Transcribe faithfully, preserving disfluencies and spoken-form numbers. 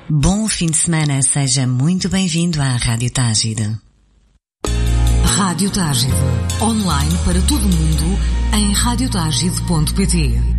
Bom fim de semana, seja muito bem-vindo à Rádio Tágide. Rádio Tágide, online para todo o mundo em rádio tágide ponto pt.